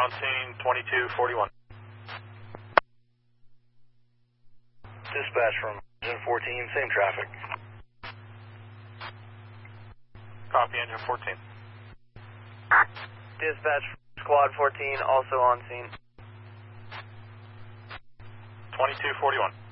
on scene, 2241. Dispatch from engine 14, same traffic. Copy, engine 14. Dispatch squad 14, also on scene. 2241.